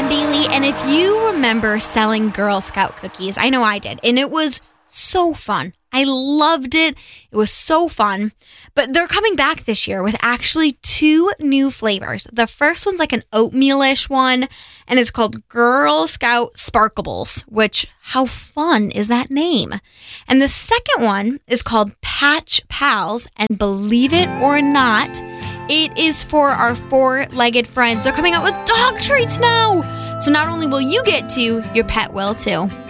I'm Bailey, and if you remember selling Girl Scout cookies, I know I did, and it was so fun. I loved it. It was so fun. But they're coming back this year with actually 2 new flavors. The first one's like an oatmeal-ish one, and it's called Girl Scout Sparkables, which, how fun is that name? And the second one is called Patch Pals, and believe it or not, it is for our 4-legged friends. They're coming out with dog treats now. So not only will you get to, your pet will too.